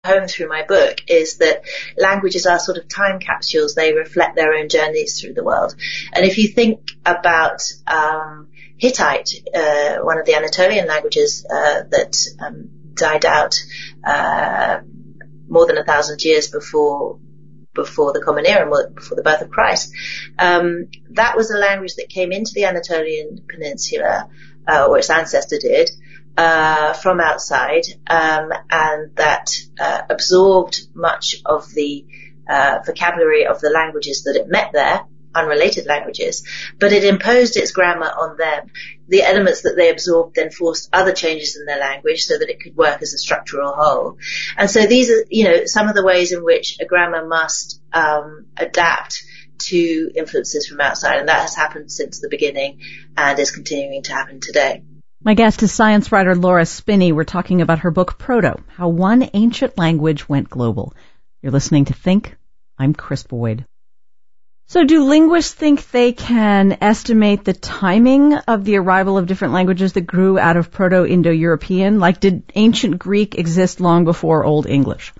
home through my book is that languages are sort of time capsules. They reflect their own journeys through the world. And if you think about Hittite, one of the Anatolian languages that died out more than 1,000 years before the Common Era, before the birth of Christ, that was a language that came into the Anatolian Peninsula, or its ancestor did, from outside, and that absorbed much of the vocabulary of the languages that it met there, unrelated languages, but it imposed its grammar on them. The elements that they absorbed then forced other changes in their language so that it could work as a structural whole. And so these are, some of the ways in which a grammar must adapt to influences from outside, and that has happened since the beginning and is continuing to happen today. My guest is science writer Laura Spinney. We're talking about her book, Proto, How One Ancient Language Went Global. You're listening to Think. I'm Chris Boyd. So do linguists think they can estimate the timing of the arrival of different languages that grew out of Proto-Indo-European? Like, did ancient Greek exist long before Old English?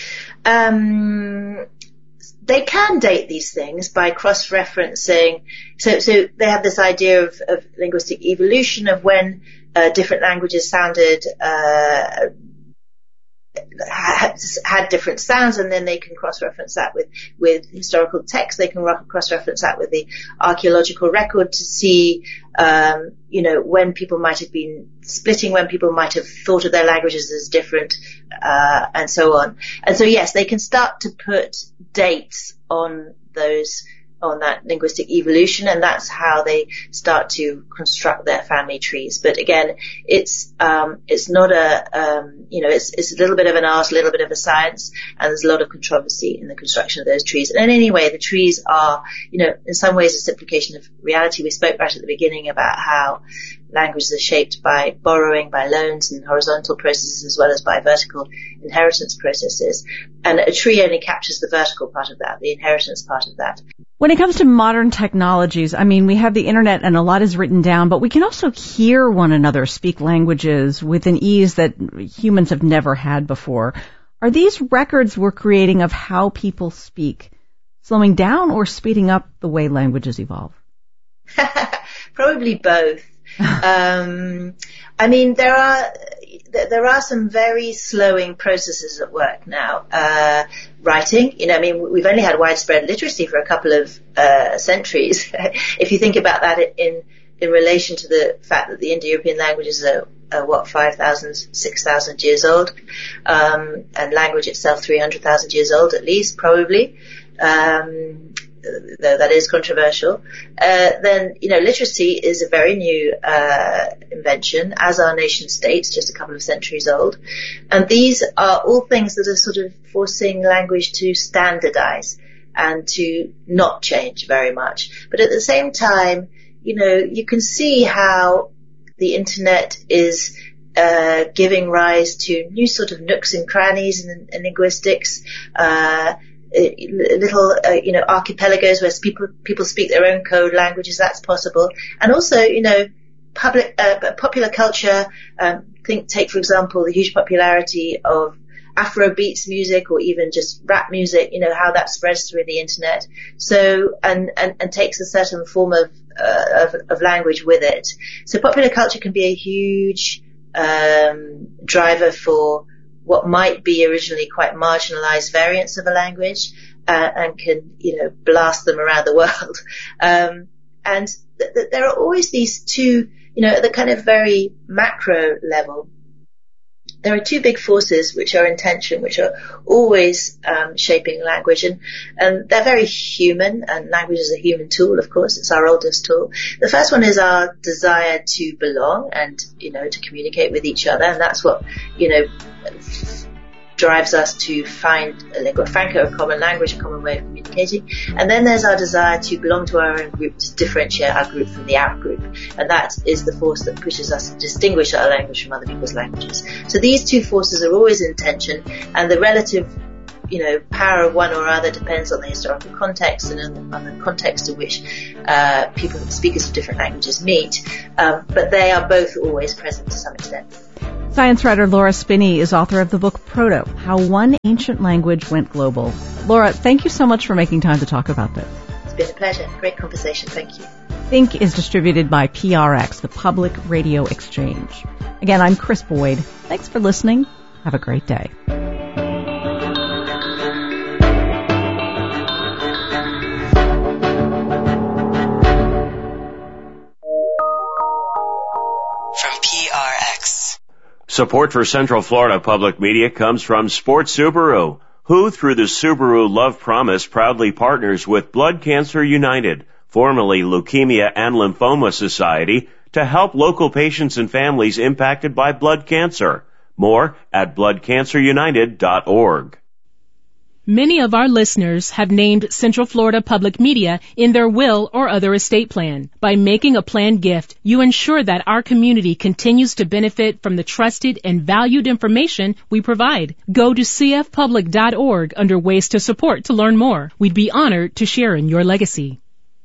They can date these things by cross-referencing. So they have this idea of linguistic evolution, of when different languages sounded, had different sounds, and then they can cross-reference that with historical texts. They can cross-reference that with the archaeological record to see, when people might have been splitting, when people might have thought of their languages as different, and so on. And so, yes, they can start to put dates on that linguistic evolution, and that's how they start to construct their family trees. But again, it's not it's a little bit of an art, a little bit of a science, and there's a lot of controversy in the construction of those trees. And anyway, the trees are, in some ways a simplification of reality. We spoke right at the beginning about how languages are shaped by borrowing, by loans and horizontal processes, as well as by vertical inheritance processes. And a tree only captures the vertical part of that, the inheritance part of that. When it comes to modern technologies, we have the internet and a lot is written down, but we can also hear one another speak languages with an ease that humans have never had before. Are these records we're creating of how people speak slowing down or speeding up the way languages evolve? Probably both. There are some very slowing processes at work now. Writing, we've only had widespread literacy for a couple of centuries. If you think about that in relation to the fact that the Indo-European languages are 5,000, 6,000 years old, and language itself 300,000 years old at least, probably. Though that is controversial, then, literacy is a very new invention, as are nation states, just a couple of centuries old. And these are all things that are sort of forcing language to standardize and to not change very much. But at the same time, you can see how the internet is giving rise to new sort of nooks and crannies in linguistics, little, archipelagos where people speak their own code languages. That's possible. And also, popular culture, take for example the huge popularity of Afrobeats music or even just rap music, how that spreads through the internet. So, and takes a certain form of language with it. So popular culture can be a huge, driver for what might be originally quite marginalized variants of a language, and can, blast them around the world. And there are always these two, at the kind of very macro level, there are two big forces which are in tension, which are always shaping language, and they're very human, and language is a human tool, of course. It's our oldest tool. The first one is our desire to belong and, to communicate with each other, and that's what, drives us to find a lingua franca, a common language, a common way of communicating. And then there's our desire to belong to our own group, to differentiate our group from the out group. And that is the force that pushes us to distinguish our language from other people's languages. So these two forces are always in tension, and the relative, power of one or other depends on the historical context and on the context in which speakers of different languages meet. But they are both always present to some extent. Science writer Laura Spinney is author of the book Proto, How One Ancient Language Went Global. Laura, thank you so much for making time to talk about this. It's been a pleasure. Great conversation. Thank you. Think is distributed by PRX, the Public Radio Exchange. Again, I'm Chris Boyd. Thanks for listening. Have a great day. From PRX. Support for Central Florida Public Media comes from Sports Subaru, who, through the Subaru Love Promise, proudly partners with Blood Cancer United, formerly Leukemia and Lymphoma Society, to help local patients and families impacted by blood cancer. More at bloodcancerunited.org. Many of our listeners have named Central Florida Public Media in their will or other estate plan. By making a planned gift, you ensure that our community continues to benefit from the trusted and valued information we provide. Go to cfpublic.org under Ways to Support to learn more. We'd be honored to share in your legacy.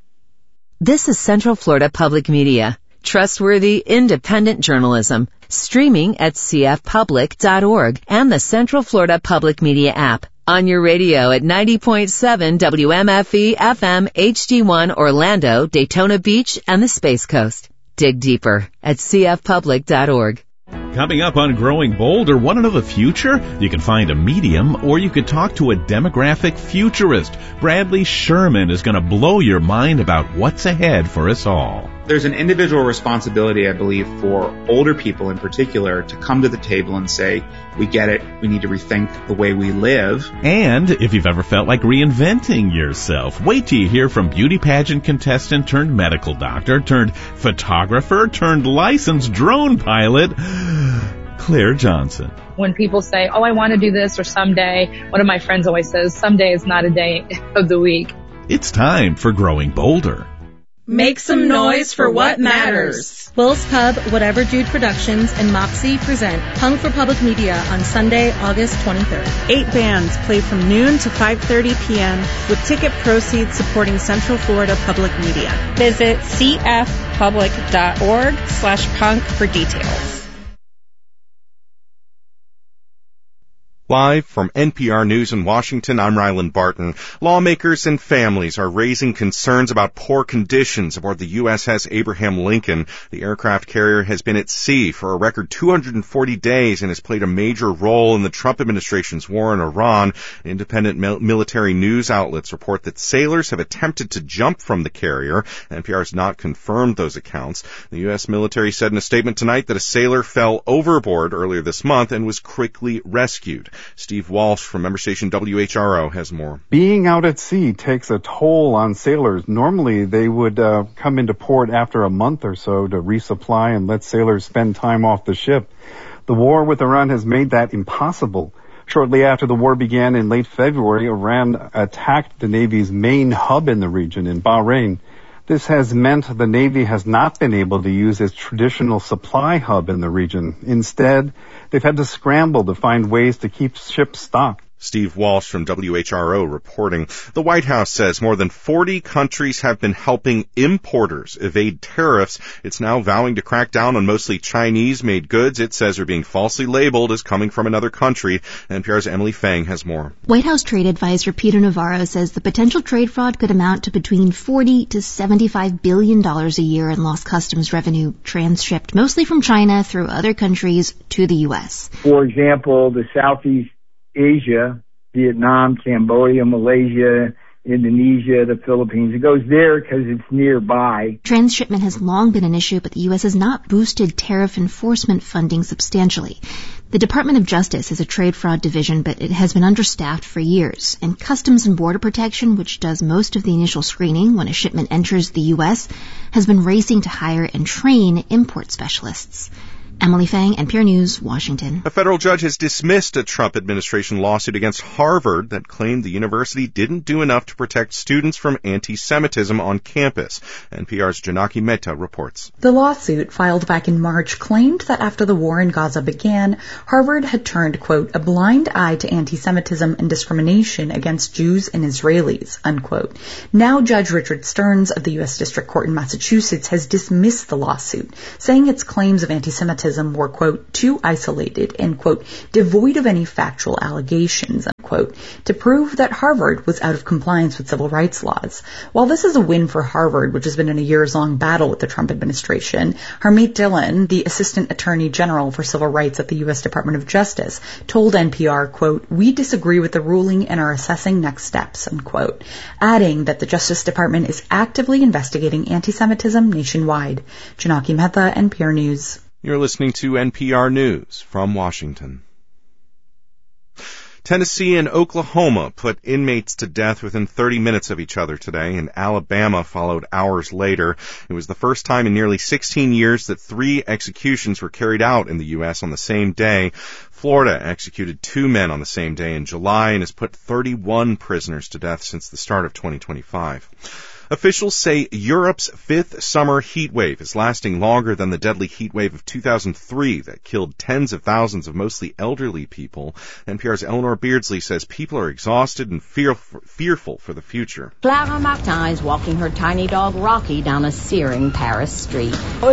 This is Central Florida Public Media. Trustworthy, independent journalism. Streaming at cfpublic.org and the Central Florida Public Media app. On your radio at 90.7 WMFE FM HD1 Orlando, Daytona Beach, and the Space Coast. Dig deeper at cfpublic.org. Coming up on Growing Bolder, want to know the future? You can find a medium or you could talk to a demographic futurist. Bradley Sherman is going to blow your mind about what's ahead for us all. There's an individual responsibility, I believe, for older people in particular to come to the table and say, we get it, we need to rethink the way we live. And if you've ever felt like reinventing yourself, wait till you hear from beauty pageant contestant turned medical doctor turned photographer turned licensed drone pilot, Claire Johnson. When people say, oh, I want to do this or someday, one of my friends always says, someday is not a day of the week. It's time for Growing Bolder. Make some noise for what matters. Will's Pub, Whatever Dude Productions, and Moxie present Punk for Public Media on Sunday, August 23rd. 8 bands play from noon to 5:30 p.m. with ticket proceeds supporting Central Florida Public Media. Visit cfpublic.org/punk for details. Live from NPR News in Washington, I'm Ryland Barton. Lawmakers and families are raising concerns about poor conditions aboard the USS Abraham Lincoln. The aircraft carrier has been at sea for a record 240 days and has played a major role in the Trump administration's war in Iran. Independent military news outlets report that sailors have attempted to jump from the carrier. NPR has not confirmed those accounts. The U.S. military said in a statement tonight that a sailor fell overboard earlier this month and was quickly rescued. Steve Walsh from member station WHRO has more. Being out at sea takes a toll on sailors. Normally, they would come into port after a month or so to resupply and let sailors spend time off the ship. The war with Iran has made that impossible. Shortly after the war began in late February, Iran attacked the Navy's main hub in the region in Bahrain. This has meant the Navy has not been able to use its traditional supply hub in the region. Instead, they've had to scramble to find ways to keep ships stocked. Steve Walsh from WHRO reporting. The White House says more than 40 countries have been helping importers evade tariffs. It's now vowing to crack down on mostly Chinese-made goods it says are being falsely labeled as coming from another country. NPR's Emily Fang has more. White House Trade Advisor Peter Navarro says the potential trade fraud could amount to between $40 to $75 billion a year in lost customs revenue transshipped mostly from China through other countries to the U.S. For example, the Southeast Asia, Vietnam, Cambodia, Malaysia, Indonesia, the Philippines. It goes there because it's nearby. Transshipment has long been an issue, but the U.S. has not boosted tariff enforcement funding substantially. The Department of Justice is a trade fraud division, but it has been understaffed for years. And Customs and Border Protection, which does most of the initial screening when a shipment enters the U.S., has been racing to hire and train import specialists. Emily Fang, NPR News, Washington. A federal judge has dismissed a Trump administration lawsuit against Harvard that claimed the university didn't do enough to protect students from anti-Semitism on campus. NPR's Janaki Mehta reports. The lawsuit, filed back in March, claimed that after the war in Gaza began, Harvard had turned, quote, a blind eye to anti-Semitism and discrimination against Jews and Israelis, unquote. Now Judge Richard Stearns of the U.S. District Court in Massachusetts has dismissed the lawsuit, saying its claims of anti-Semitism anti-Semitism were, quote, too isolated and, quote, devoid of any factual allegations, unquote, to prove that Harvard was out of compliance with civil rights laws. While this is a win for Harvard, which has been in a years-long battle with the Trump administration, Harmeet Dillon, the Assistant Attorney General for Civil Rights at the U.S. Department of Justice, told NPR, quote, we disagree with the ruling and are assessing next steps, unquote, adding that the Justice Department is actively investigating anti-Semitism nationwide. Janaki Mehta, NPR News. You're listening to NPR News from Washington. Tennessee and Oklahoma put inmates to death within 30 minutes of each other today, and Alabama followed hours later. It was the first time in nearly 16 years that 3 executions were carried out in the U.S. on the same day. Florida executed 2 men on the same day in July and has put 31 prisoners to death since the start of 2025. Officials say Europe's 5th summer heat wave is lasting longer than the deadly heat wave of 2003 that killed tens of thousands of mostly elderly people. NPR's Eleanor Beardsley says people are exhausted and fearful for the future. Clara Martin is walking her tiny dog Rocky down a searing Paris street. I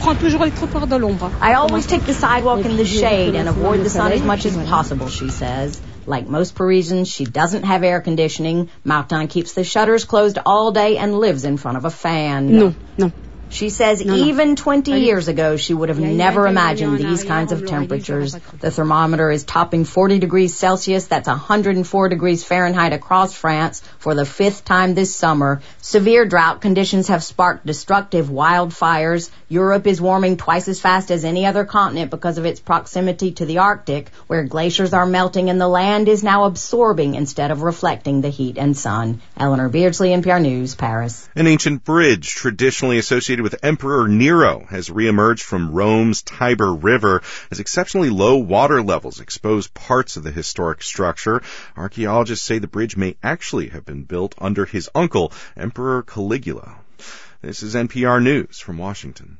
always take the sidewalk in the shade and avoid the sun as much as possible, she says. Like most Parisians, she doesn't have air conditioning. Martin keeps the shutters closed all day and lives in front of a fan. No. She says even 20 years ago, she would have never imagined these kinds of temperatures. The thermometer is topping 40 degrees Celsius. That's 104 degrees Fahrenheit across France for the 5th time this summer. Severe drought conditions have sparked destructive wildfires. Europe is warming twice as fast as any other continent because of its proximity to the Arctic, where glaciers are melting and the land is now absorbing instead of reflecting the heat and sun. Eleanor Beardsley, NPR News, Paris. An ancient bridge traditionally associated with Emperor Nero has reemerged from Rome's Tiber River as exceptionally low water levels expose parts of the historic structure. Archaeologists say the bridge may actually have been built under his uncle, Emperor Caligula. This is NPR News from Washington.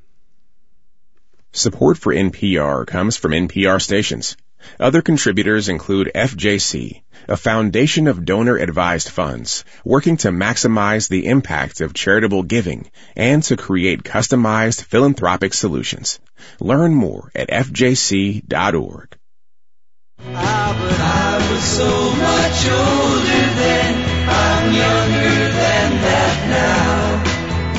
Support for NPR comes from NPR stations. Other contributors include FJC, a foundation of donor-advised funds working to maximize the impact of charitable giving and to create customized philanthropic solutions. Learn more at fjc.org. But I was so much older then, I'm younger than that now.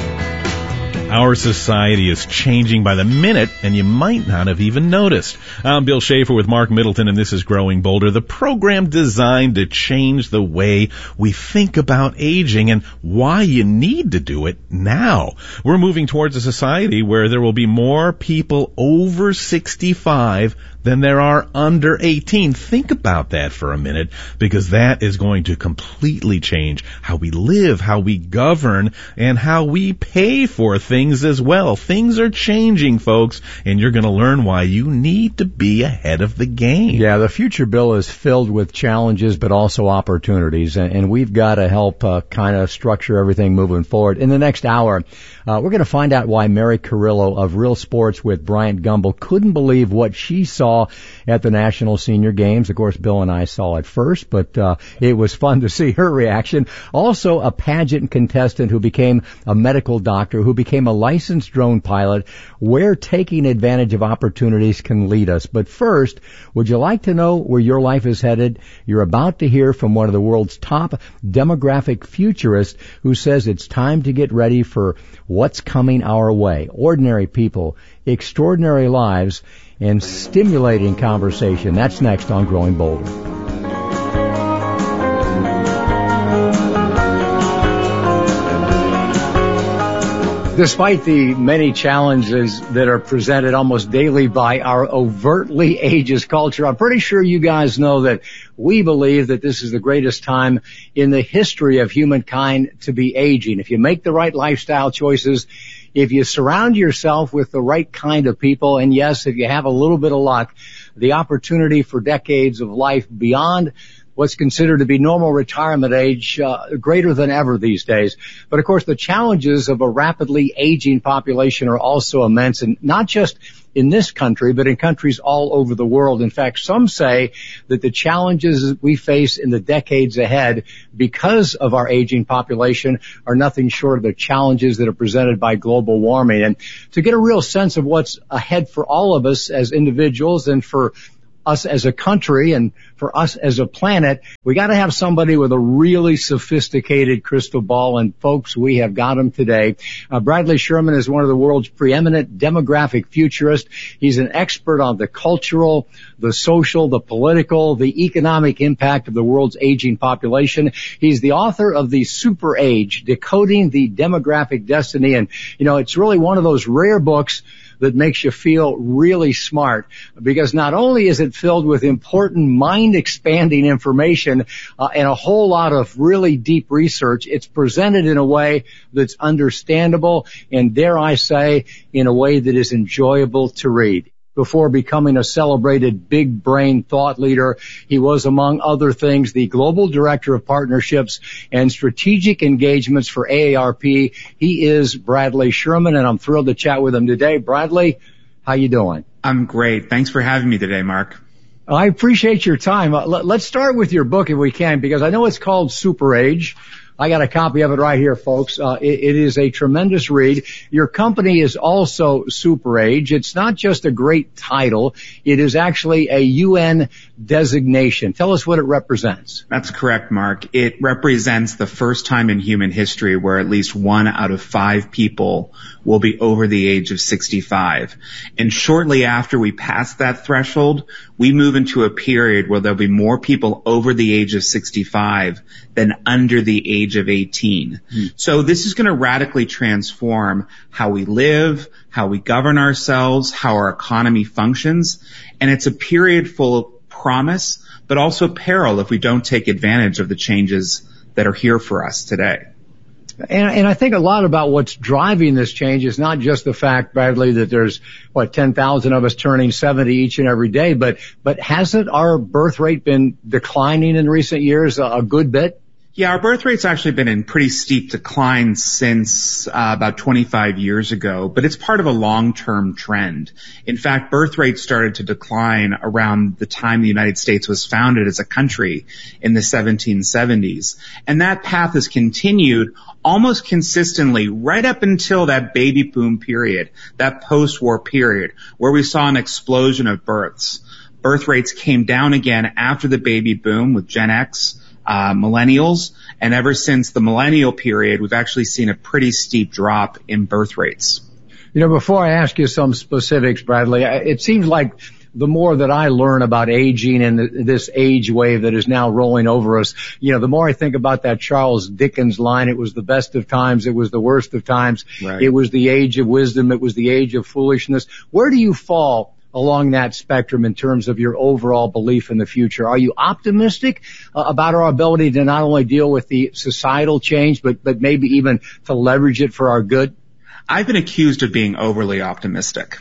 Our society is changing by the minute, and you might not have even noticed. I'm Bill Schaefer with Mark Middleton, and this is Growing Bolder, the program designed to change the way we think about aging and why you need to do it now. We're moving towards a society where there will be more people over 65 than there are under 18. Think about that for a minute, because that is going to completely change how we live, how we govern, and how we pay for things as well. Things are changing, folks, and you're going to learn why you need to be ahead of the game. Yeah, the future bill is filled with challenges but also opportunities, and we've got to help kind of structure everything moving forward. In the next hour, we're going to find out why Mary Carrillo of Real Sports with Bryant Gumbel couldn't believe what she saw at the National Senior Games. Of course, Bill and I saw it first, but it was fun to see her reaction. Also, a pageant contestant who became a medical doctor, who became a licensed drone pilot, where taking advantage of opportunities can lead us. But first, would you like to know where your life is headed? You're about to hear from one of the world's top demographic futurists who says it's time to get ready for what's coming our way. Ordinary people, extraordinary lives, and stimulating conversation. That's next on Growing Bolder. Despite the many challenges that are presented almost daily by our overtly ageist culture, I'm pretty sure you guys know that we believe that this is the greatest time in the history of humankind to be aging. If you make the right lifestyle choices, if you surround yourself with the right kind of people, and yes, if you have a little bit of luck, the opportunity for decades of life beyond what's considered to be normal retirement age, greater than ever these days. But of course, the challenges of a rapidly aging population are also immense, and not just in this country, but in countries all over the world. In fact, some say that the challenges we face in the decades ahead because of our aging population are nothing short of the challenges that are presented by global warming. And to get a real sense of what's ahead for all of us as individuals and for us as a country and for us as a planet, we got to have somebody with a really sophisticated crystal ball, and folks, we have got him today. Bradley Sherman is one of the world's preeminent demographic futurists. He's an expert on the cultural, the social, the political, the economic impact of the world's aging population. He's the author of The Super Age, Decoding the Demographic Destiny, and, you know, it's really one of those rare books that makes you feel really smart, because not only is it filled with important mind-expanding information and a whole lot of really deep research, it's presented in a way that's understandable and, dare I say, in a way that is enjoyable to read. Before becoming a celebrated big brain thought leader, he was, among other things, the Global Director of Partnerships and Strategic Engagements for AARP. He is Bradley Sherman, and I'm thrilled to chat with him today. Bradley, how you doing? I'm great. Thanks for having me today, Mark. I appreciate your time. Let's start with your book if we can, because I know it's called Super Age. I got a copy of it right here, folks. It is a tremendous read. Your company is also Super Age. It's not just a great title. It is actually a UN designation. Tell us what it represents. That's correct, Mark. It represents the first time in human history where at least 1 out of 5 people will be over the age of 65. And shortly after we pass that threshold, we move into a period where there'll be more people over the age of 65 than under the age of 18. So this is going to radically transform how we live, how we govern ourselves, how our economy functions. And it's a period full of promise, but also peril if we don't take advantage of the changes that are here for us today. And I think a lot about what's driving this change is not just the fact, Bradley, that there's, 10,000 of us turning 70 each and every day, but hasn't our birth rate been declining in recent years a good bit? Yeah, our birth rate's actually been in pretty steep decline since about 25 years ago, but it's part of a long-term trend. In fact, birth rates started to decline around the time the United States was founded as a country in the 1770s. And that path has continued almost consistently right up until that baby boom period, that post-war period, where we saw an explosion of births. Birth rates came down again after the baby boom with Gen X, millennials, and ever since the millennial period, we've actually seen a pretty steep drop in birth rates. You know, before I ask you some specifics, Bradley, it seems like the more that I learn about aging and this age wave that is now rolling over us, the more I think about that Charles Dickens line, it was the best of times, it was the worst of times, right. It was the age of wisdom, it was the age of foolishness. Where do you fall along that spectrum in terms of your overall belief in the future? Are you optimistic about our ability to not only deal with the societal change, but maybe even to leverage it for our good? I've been accused of being overly optimistic.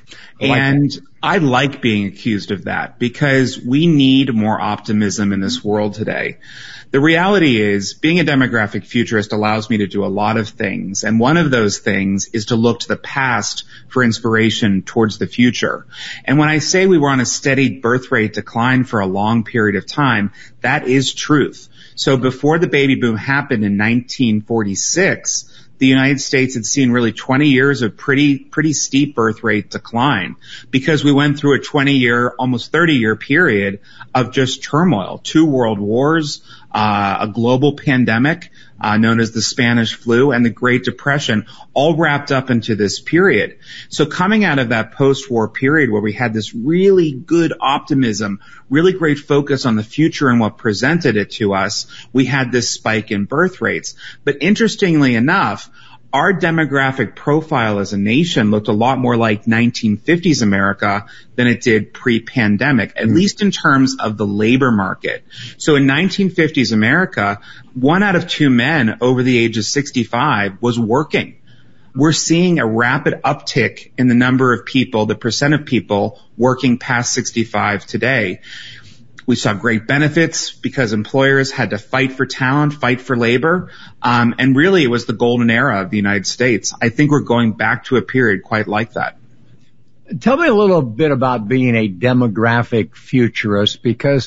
I like being accused of that because we need more optimism in this world today. The reality is, being a demographic futurist allows me to do a lot of things, and one of those things is to look to the past for inspiration towards the future. And when I say we were on a steady birth rate decline for a long period of time, that is truth. So before the baby boom happened in 1946, the United States had seen really 20 years of pretty steep birth rate decline because we went through a 20-year, almost 30-year period of just turmoil, 2 world wars, a global pandemic known as the Spanish flu, and the Great Depression, all wrapped up into this period. So coming out of that post-war period where we had this really good optimism, really great focus on the future and what presented it to us, we had this spike in birth rates. But interestingly enough, our demographic profile as a nation looked a lot more like 1950s America than it did pre-pandemic, at least in terms of the labor market. So in 1950s America, 1 out of 2 men over the age of 65 was working. We're seeing a rapid uptick in the number of people, the percent of people working past 65 today. We saw great benefits because employers had to fight for talent, fight for labor, and really it was the golden era of the United States. I think we're going back to a period quite like that. Tell me a little bit about being a demographic futurist, because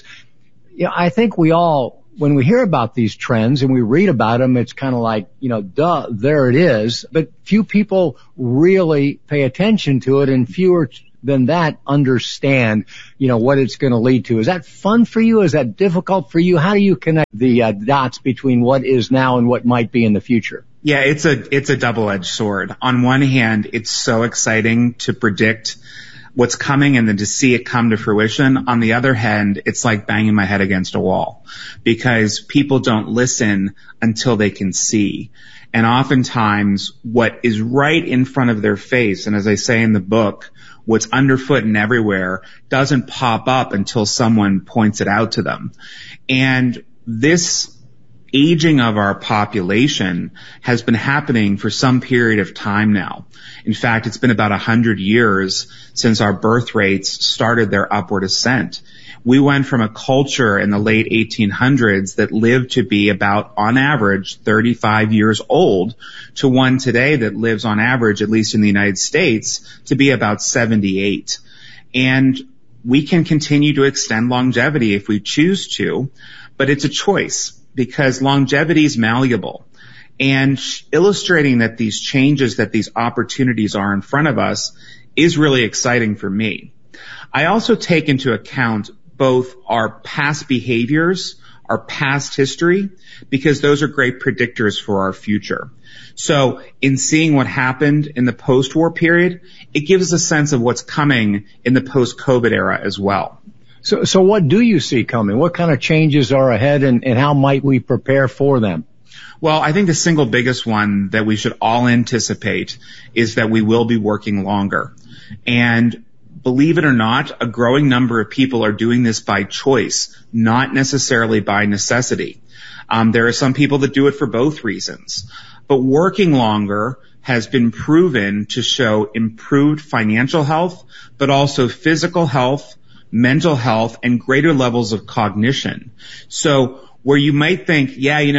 I think we all, when we hear about these trends and we read about them, it's kind of like, duh, there it is. But few people really pay attention to it, and fewer than that understand, what it's going to lead to. Is that fun for you? Is that difficult for you? How do you connect the dots between what is now and what might be in the future? Yeah, it's a double-edged sword. On one hand, it's so exciting to predict what's coming and then to see it come to fruition. On the other hand, it's like banging my head against a wall, because people don't listen until they can see. And oftentimes what is right in front of their face, and as I say in the book, what's underfoot and everywhere, doesn't pop up until someone points it out to them. And this aging of our population has been happening for some period of time now. In fact, it's been about 100 years since our birth rates started their upward ascent. We went from a culture in the late 1800s that lived to be about, on average, 35 years old, to one today that lives on average, at least in the United States, to be about 78. And we can continue to extend longevity if we choose to, but it's a choice, because longevity is malleable. And illustrating that these changes, that these opportunities are in front of us is really exciting for me. I also take into account both our past behaviors, our past history, because those are great predictors for our future. So in seeing what happened in the post-war period, it gives us a sense of what's coming in the post-COVID era as well. So what do you see coming? What kind of changes are ahead, and how might we prepare for them? Well, I think the single biggest one that we should all anticipate is that we will be working longer. And believe it or not, a growing number of people are doing this by choice, not necessarily by necessity. There are some people that do it for both reasons. But working longer has been proven to show improved financial health, but also physical health, mental health, and greater levels of cognition. So where you might think,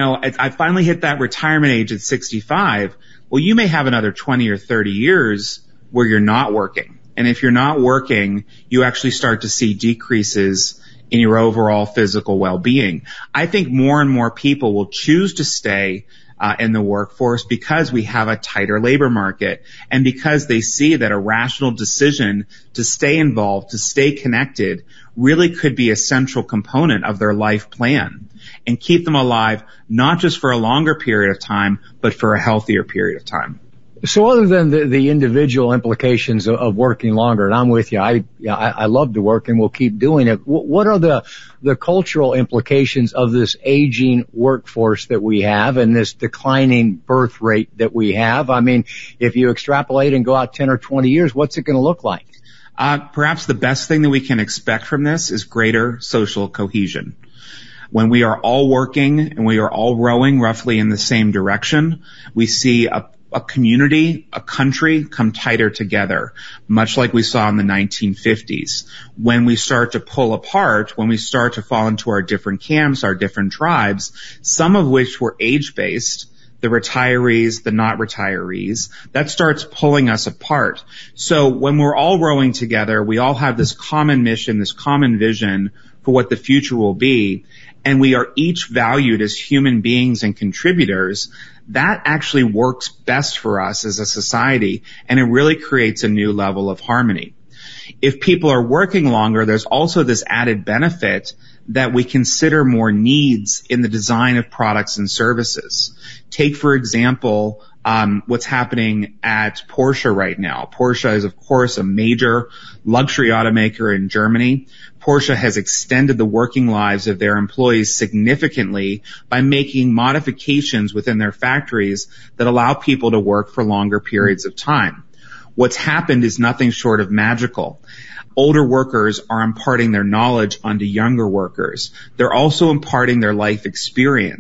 I finally hit that retirement age at 65, well, you may have another 20 or 30 years where you're not working. And if you're not working, you actually start to see decreases in your overall physical well-being. I think more and more people will choose to stay in the workforce because we have a tighter labor market, and because they see that a rational decision to stay involved, to stay connected, really could be a central component of their life plan and keep them alive, not just for a longer period of time, but for a healthier period of time. So other than the individual implications of working longer, and I'm with you, I love to work and we'll keep doing it. What are the cultural implications of this aging workforce that we have and this declining birth rate that we have? I mean, if you extrapolate and go out 10 or 20 years, what's it going to look like? Perhaps the best thing that we can expect from this is greater social cohesion. When we are all working and we are all rowing roughly in the same direction, we see a community, a country come tighter together, much like we saw in the 1950s. When we start to pull apart, when we start to fall into our different camps, our different tribes, some of which were age-based, the retirees, the not retirees, that starts pulling us apart. So when we're all rowing together, we all have this common mission, this common vision for what the future will be, and we are each valued as human beings and contributors. That actually works best for us as a society, and it really creates a new level of harmony. If people are working longer, there's also this added benefit that we consider more needs in the design of products and services. Take, for example, what's happening at Porsche right now. Porsche is, of course, a major luxury automaker in Germany. Porsche has extended the working lives of their employees significantly by making modifications within their factories that allow people to work for longer periods of time. What's happened is nothing short of magical. Older workers are imparting their knowledge onto younger workers. They're also imparting their life experience.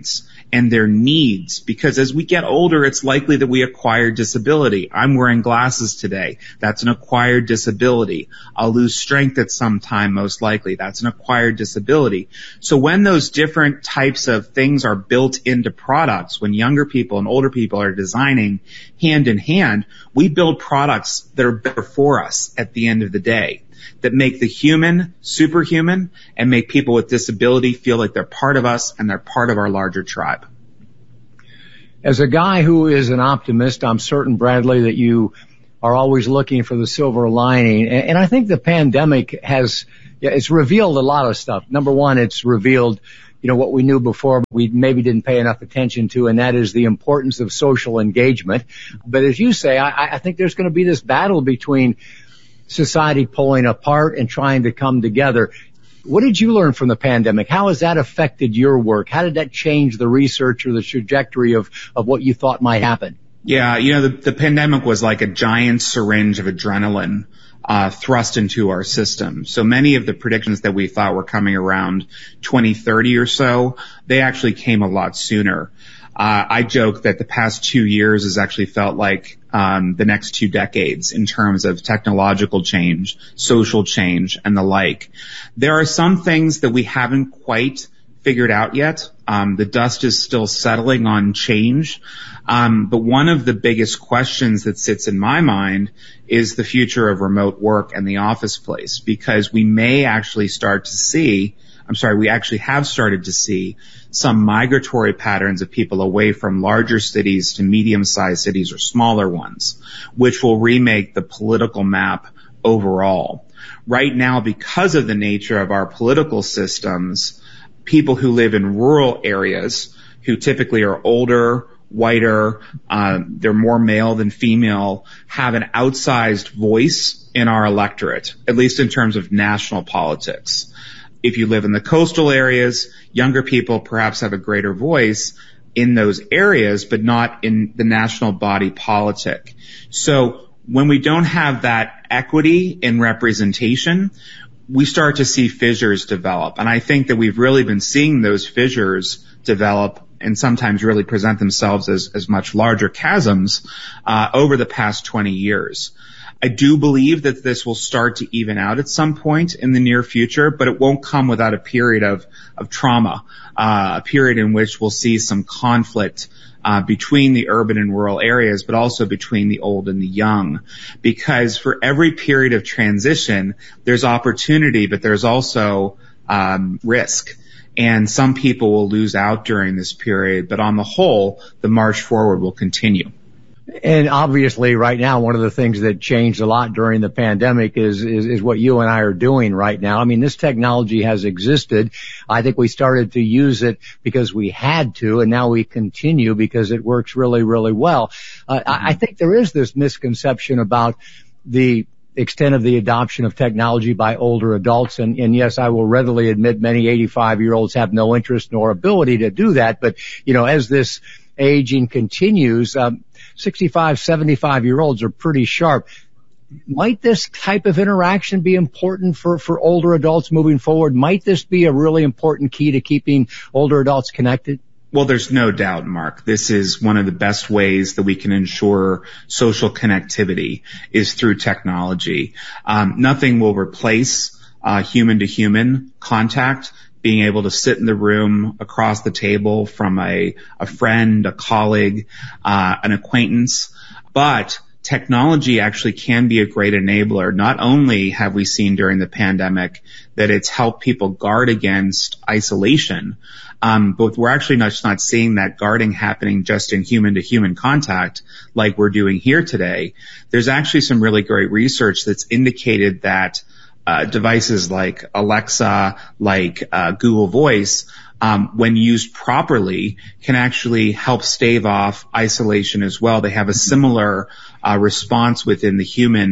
and their needs. Because as we get older, it's likely that we acquire disability. I'm wearing glasses today. That's an acquired disability. I'll lose strength at some time, most likely. That's an acquired disability. So when those different types of things are built into products, when younger people and older people are designing hand in hand, we build products that are better for us at the end of the day, that make the human superhuman and make people with disability feel like they're part of us and they're part of our larger tribe. As a guy who is an optimist, I'm certain, Bradley, that you are always looking for the silver lining. And I think the pandemic it's revealed a lot of stuff. Number one, it's revealed, what we knew before, but we maybe didn't pay enough attention to, and that is the importance of social engagement. But as you say, I think there's going to be this battle between society pulling apart and trying to come together. What did you learn from the pandemic? How has that affected your work? How did that change the research or the trajectory of what you thought might happen? Yeah, the pandemic was like a giant syringe of adrenaline thrust into our system. So many of the predictions that we thought were coming around 2030 or so, they actually came a lot sooner. I joke that the past 2 years has actually felt like the next 2 decades in terms of technological change, social change, and the like. There are some things that we haven't quite figured out yet. The dust is still settling on change. But one of the biggest questions that sits in my mind is the future of remote work and the office place, because we may actually we actually have started to see some migratory patterns of people away from larger cities to medium-sized cities or smaller ones, which will remake the political map overall. Right now, because of the nature of our political systems, people who live in rural areas, who typically are older, whiter, they're more male than female, have an outsized voice in our electorate, at least in terms of national politics. If you live in the coastal areas, younger people perhaps have a greater voice in those areas, but not in the national body politic. So when we don't have that equity in representation, we start to see fissures develop. And I think that we've really been seeing those fissures develop and sometimes really present themselves as much larger chasms over the past 20 years. I do believe that this will start to even out at some point in the near future, but it won't come without a period of trauma, a period in which we'll see some conflict between the urban and rural areas, but also between the old and the young. Because for every period of transition, there's opportunity, but there's also risk. And some people will lose out during this period, but on the whole, the march forward will continue. And obviously right now, one of the things that changed a lot during the pandemic is what you and I are doing right now. I mean, this technology has existed. I think we started to use it because we had to, and now we continue because it works really, really well. I think there is this misconception about the extent of the adoption of technology by older adults. And yes, I will readily admit many 85-year-olds have no interest nor ability to do that. But, as this aging continues, 65, 75-year-olds are pretty sharp. Might this type of interaction be important for older adults moving forward? Might this be a really important key to keeping older adults connected? Well, there's no doubt, Mark. This is one of the best ways that we can ensure social connectivity is through technology. Nothing will replace human-to-human contact, being able to sit in the room across the table from a friend, a colleague, an acquaintance. But technology actually can be a great enabler. Not only have we seen during the pandemic that it's helped people guard against isolation, but we're actually not seeing that guarding happening just in human-to-human contact like we're doing here today. There's actually some really great research that's indicated that devices like Alexa, like Google Voice, when used properly, can actually help stave off isolation as well. They have a similar response within the human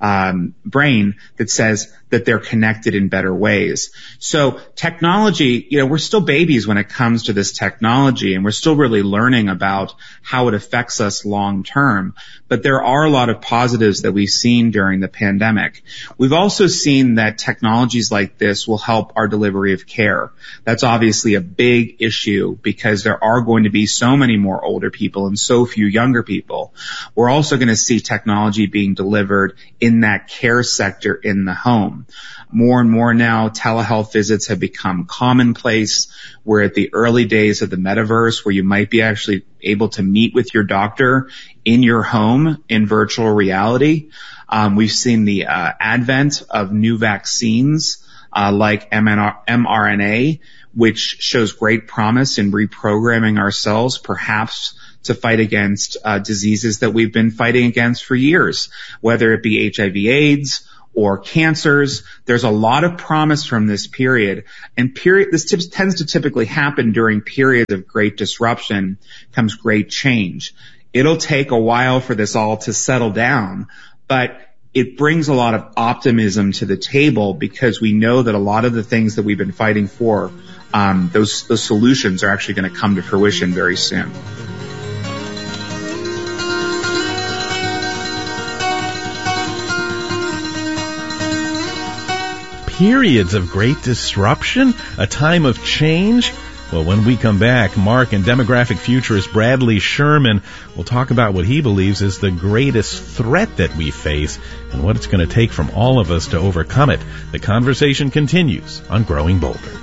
brain that says that they're connected in better ways. So technology, we're still babies when it comes to this technology, and we're still really learning about how it affects us long term. But there are a lot of positives that we've seen during the pandemic. We've also seen that technologies like this will help our delivery of care. That's obviously a big issue because there are going to be so many more older people and so few younger people. We're also going to see technology being delivered in that care sector in the home. More and more now, telehealth visits have become commonplace. We're at the early days of the metaverse where you might be actually able to meet with your doctor in your home in virtual reality. We've seen the advent of new vaccines like mRNA, which shows great promise in reprogramming our cells, perhaps to fight against diseases that we've been fighting against for years, whether it be HIV/AIDS or cancers. There's a lot of promise from this period, and this tends to typically happen during periods of great disruption comes great change. It'll take a while for this all to settle down, but it brings a lot of optimism to the table because we know that a lot of the things that we've been fighting for, those solutions are actually going to come to fruition very soon. Periods of great disruption, a time of change. Well, when we come back, Mark and demographic futurist Bradley Sherman will talk about what he believes is the greatest threat that we face and what it's going to take from all of us to overcome it. The conversation continues on Growing Bolder.